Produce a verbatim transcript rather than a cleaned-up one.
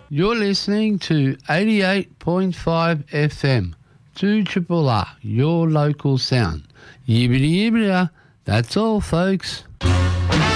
You're listening to eighty-eight point five F M, two R R R, your local sound. Yibbity yibbity, that's all, folks.